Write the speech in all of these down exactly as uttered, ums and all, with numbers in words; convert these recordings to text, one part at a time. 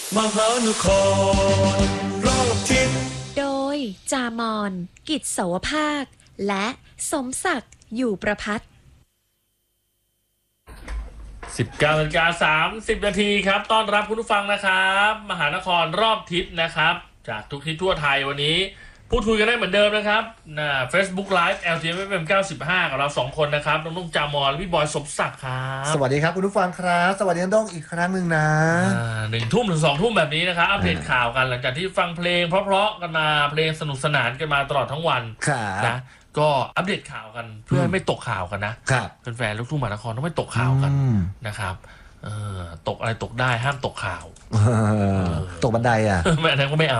มหานครรอบทิศโดยจามอนกิจเสาวภาคและสมศักดิ์อยู่ประภัตสิบเก้านาฬิกาสามสิบนาทีครับต้อนรับคุณผู้ฟังนะครับมหานครรอบทิศนะครับจากทุกทิศทั่วไทยวันนี้พูดคุยกันได้เหมือนเดิมนะครับนะ Facebook Live แอล ที เอฟ เอ็ม เก้าสิบห้ากับเราสองคนนะครับน้องนุ่งจามอนและพี่บอยสมศักดิ์ครับสวัสดีครับคุณผู้ฟังครับสวัสดีน้องด้งอีกครั้งหนึ่งนะหนึ่งทุ่มถึงสองทุ่มแบบนี้นะครับอัปเดตข่าวกันหลังจากที่ฟังเพลงเพราะๆกันมาเพลงสนุกสนานกันมาตลอดทั้งวันนะก็อัปเดตข่าวกันเพื่อไม่ตกข่าวกันนะแฟนๆลูกทุ่งมหานครต้องไม่ตกข่าวกันนะครับเออตกอะไรตกได้ห้ามตกข่าวตกบันไดอ่ะแม่นั้นก็ไม่เอา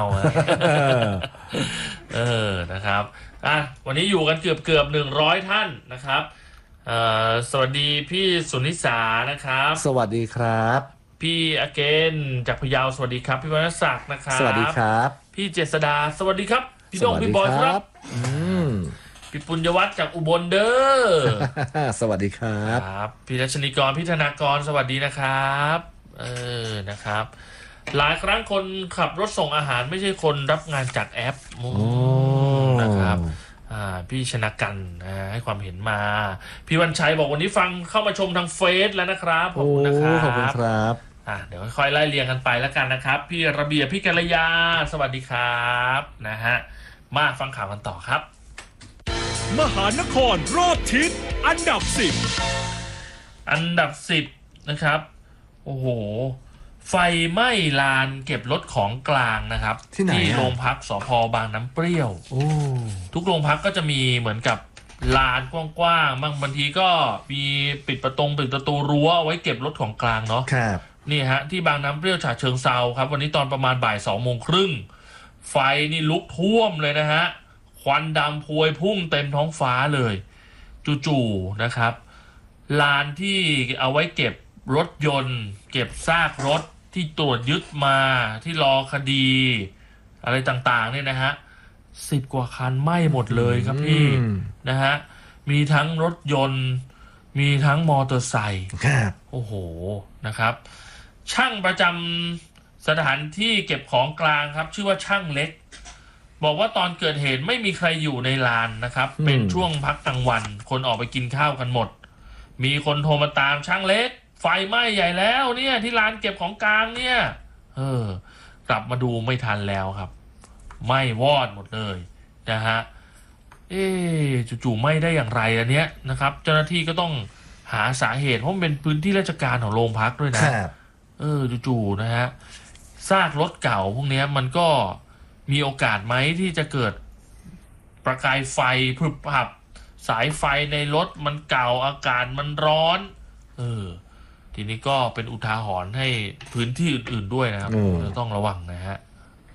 เออนะครับอ่ะวันนี้อยู่กันเกือบเกือบหนึ่งร้อยท่านนะครับเอ่อสวัสดีพี่สุนิสานะครับสวัสดีครับพี่อเกนจากพะเยาสวัสดีครับพี่วรรณศักดิ์นะครับสวัสดีครับพี่เจษดาสวัสดีครับพี่ดงพี่บอยครับอืมพี่ปุญญวัฒน์จากอุบลเด้อสวัสดีครับครับพี่รัชนีกรพี่ธนากรสวัสดีนะครับเออนะครับหลายครั้งคนขับรถส่งอาหารไม่ใช่คนรับงานจากแอปนะครับพี่ชนะกันให้ความเห็นมาพี่วันชัยบอกวันนี้ฟังเข้ามาชมทางเฟซแล้วนะครับขอบคุณนะครับขอบคุณครับอ่ะเดี๋ยวค่อยๆไล่เรียงกันไปแล้วกันนะครับพี่ระเบียบพี่กัลยาสวัสดีครับนะฮะมาฟังข่าวกันต่อครับมหานครรอบทิศอันดับสิบอันดับสิบนะครับโอ้โหไฟไหม้ลานเก็บรถของกลางนะครับที่ไหนที่โรงพักสภ.บางน้ำเปรี้ยวทุกโรงพักก็จะมีเหมือนกับลานกว้างๆบางบางทีก็มีปิดประตูปิดประตูรั้วไว้เก็บรถของกลางเนาะครับนี่ฮะที่บางน้ำเปรี้ยวฉะเชิงเทราครับวันนี้ตอนประมาณบ่ายสองโมงครึ่งไฟนี่ลุกท่วมเลยนะฮะควันดำพวยพุ่งเต็มท้องฟ้าเลยจู่ๆนะครับลานที่เอาไว้เก็บรถยนต์เก็บซากรถที่ตรวจยึดมาที่รอคดีอะไรต่างๆเนี่ยนะฮะสิบกว่าคันไหม้หมดเลยครับพี่นะฮะมีทั้งรถยนต์มีทั้งมอเตอร์ไซค์โอ้โหนะครับช่างประจำสถานที่เก็บของกลางครับชื่อว่าช่างเล็กบอกว่าตอนเกิดเหตุไม่มีใครอยู่ในลานนะครับเป็นช่วงพักกลางวันคนออกไปกินข้าวกันหมดมีคนโทรมาตามช่างเล็กไฟไหม้ใหญ่แล้วเนี่ยที่ลานเก็บของกลางเนี่ยเออกลับมาดูไม่ทันแล้วครับไหม้วอดหมดเลยนะฮะเอ๊ะจู่ๆไหม้ได้อย่างไรอันเนี้ยนะครับเจ้าหน้าที่ก็ต้องหาสาเหตุเพราะมันเป็นพื้นที่ราชการของโรงพักด้วยนะเออจู่ๆนะฮะซากรถเก่าพวกนี้มันก็มีโอกาสไหมที่จะเกิดประกายไฟพรึบพรับสายไฟในรถมันเก่าอากาศมันร้อนเออทีนี้ก็เป็นอุทาหรณ์ให้พื้นที่อื่นๆด้วยนะครับจะต้องระวังนะฮะ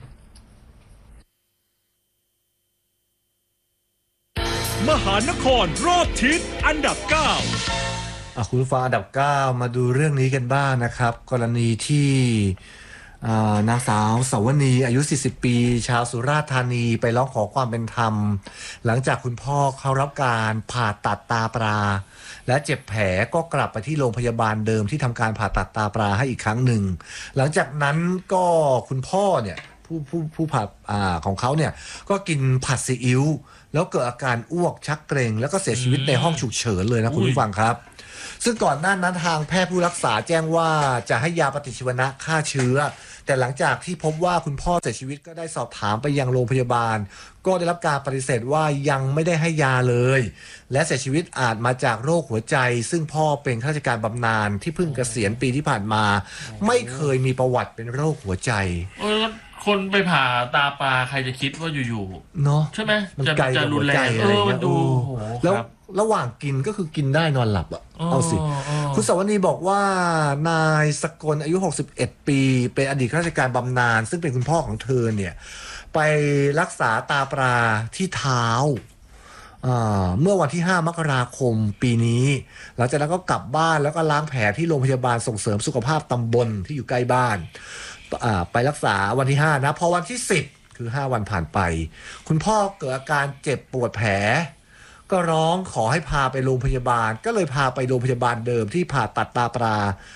มหานครรอบทิศอันดับเก้าคุณฟังอันดับเก้ามาดูเรื่องนี้กันบ้างนะครับกรณีที่นางสาวสาวนีอายุสี่สิบปีชาวสุราษฎร์ธานีไปร้องขอความเป็นธรรมหลังจากคุณพ่อเขารับการผ่าตัดตาปลาและเจ็บแผลก็กลับไปที่โรงพยาบาลเดิมที่ทำการผ่าตัดตาปลาให้อีกครั้งหนึ่งหลังจากนั้นก็คุณพ่อเนี่ยผู้ผู้ผู้ผ่าของเขาเนี่ยก็กินผัดซีอิ๊วแล้วเกิดอาการอ้วกชักเกร็งแล้วก็เสียชีวิตในห้องฉุกเฉินเลยนะคุณผู้ฟังครับซึ่งก่อนหน้านั้นทางแพทย์ผู้รักษาแจ้งว่าจะให้ยาปฏิชีวนะฆ่าเชื้อแต่หลังจากที่พบว่าคุณพ่อเสียชีวิตก็ได้สอบถามไปยังโรงพยาบาลก็ได้รับการปฏิเสธว่ายังไม่ได้ให้ยาเลยและเสียชีวิตอาจมาจากโรคหัวใจซึ่งพ่อเป็นข้าราชการบำนาญที่เพิ่งเกษียณปีที่ผ่านมาไม่เคยมีประวัติเป็นโรคหัวใจคนไปผ่าตาปลาใครจะคิดว่าอยู่ๆเนาะใช่ไหมมันไกลกับหัวใจเออมันดูแล้วระหว่างกินก็คือกินได้นอนหลับอ่ะเอาสิคุณสวนีบอกว่านายสกลอายุหกสิบเอ็ดปีเป็นอดีตข้าราชการบำนาญซึ่งเป็นคุณพ่อของเธอเนี่ยไปรักษาตาปลาที่เท้าเมื่อวันที่ห้ามกราคมปีนี้หลังจากนั้นก็กลับบ้านแล้วก็ล้างแผลที่โรงพยาบาลส่งเสริมสุขภาพตำบลที่อยู่ใกล้บ้านไปรักษาวันที่ห้านะพอวันที่สิบคือห้าวันผ่านไปคุณพ่อเกิดอาการเจ็บปวดแผลก็ร้องขอให้พาไปโรงพยาบาลก็เลยพาไปโรงพยาบาลเดิมที่ผ่าตัดตาปลา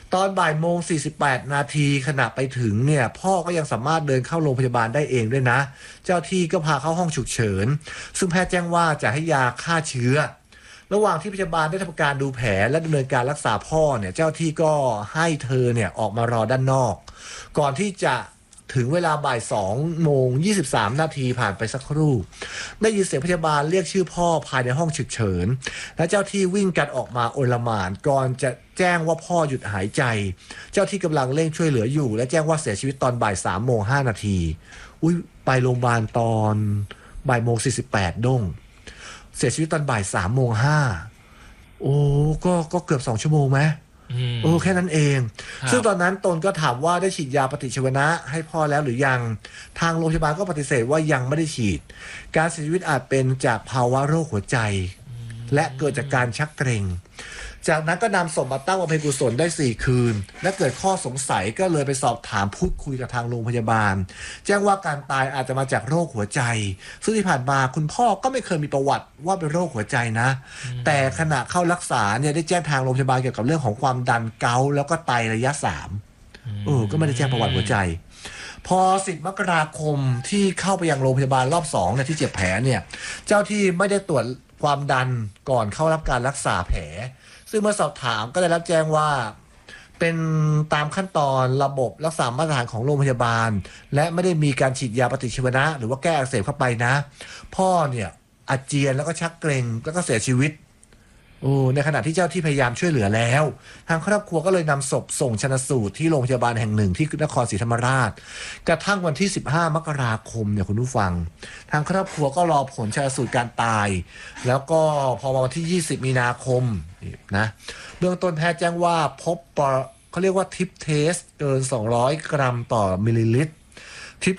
ตอนบ่ายโมงสี่สิบแปดนาทีขณะไปถึงเนี่ยพ่อก็ยังสามารถเดินเข้าโรงพยาบาลได้เองด้วยนะเจ้าที่ก็พาเข้าห้องฉุกเฉินซึ่งแพทย์แจ้งว่าจะให้ยาฆ่าเชื้อระหว่างที่พยาบาลได้ทำการดูแผลและดำเนินการรักษาพ่อเนี่ยเจ้าที่ก็ให้เธอเนี่ยออกมารอด้านนอกก่อนที่จะถึงเวลาบ่ายสองโมงยี่สิบสามนาทีผ่านไปสักครู่ได้ยินเสียงพยาบาลเรียกชื่อพ่อภายในห้องฉุกเฉินและเจ้าที่วิ่งกันออกมาโอลหม่านก่อนจะแจ้งว่าพ่อหยุดหายใจเจ้าที่กำลังเร่งช่วยเหลืออยู่และแจ้งว่าเสียชีวิตตอนบ่ายสามโมงห้านาทีอุ้ยไปโรงพยาบาลตอนบ่ายโมงสี่สิบแปดด้งเสียชีวิตตอนบ่ายสามโมงห้าโอ้ก็ก็เกือบสองชั่วโมงไหมโอ้แค่นั้นเองซึ่งตอนนั้นตนก็ถามว่าได้ฉีดยาปฏิชีวนะให้พ่อแล้วหรือยังทางโรงพยาบาลก็ปฏิเสธว่ายังไม่ได้ฉีดการเสียชีวิตอาจเป็นจากภาวะโรคหัวใจและเกิดจากการชักเกร็งจากนั้นก็นำศพมาตั้งบำเพ็ญกุศลได้สี่คืนและเกิดข้อสงสัยก็เลยไปสอบถามพูดคุยกับทางโรงพยาบาลแจ้งว่าการตายอาจจะมาจากโรคหัวใจซึ่งที่ผ่านมาคุณพ่อก็ไม่เคยมีประวัติว่าเป็นโรคหัวใจนะแต่ขณะเข้ารักษาเนี่ยได้แจ้งทางโรงพยาบาลเกี่ยวกับเรื่องของความดันเกาต์แล้วก็ไตระยะสามเออก็ไม่ได้แจ้งประวัติหัวใจพอสิบมกราคมที่เข้าไปยังโรงพยาบาลรอบสองเนี่ยที่เจ็บแผลเนี่ยเจ้าที่ไม่ได้ตรวจความดันก่อนเข้ารับการรักษาแผลซึ่งเมื่อสอบถามก็ได้รับแจ้งว่าเป็นตามขั้นตอนระบบรักษามาตรฐานของโรงพยาบาลและไม่ได้มีการฉีดยาปฏิชีวนะหรือว่าแก้อักเสบเข้าไปนะพ่อเนี่ยอาเจียนแล้วก็ชักเกร็งแล้วก็เสียชีวิตโอ้ในขณะที่เจ้าที่พยายามช่วยเหลือแล้วทางครอบครัวก็เลยนำศพส่งชันสูตรที่โรงพยาบาลแห่งหนึ่งที่นครศรีธรรมราชกระทั่งวันที่สิบห้ามกราคมเนี่ยคุณผู้ฟังทางครอบครัวก็รอผลชันสูตรการตายแล้วก็พอวันที่ยี่สิบมีนาคมนะเบื้องต้นแพทย์แจ้งว่าพบเขาเรียกว่าทิปเทสเกินสองร้อยกรัมต่อมิลลิลิตร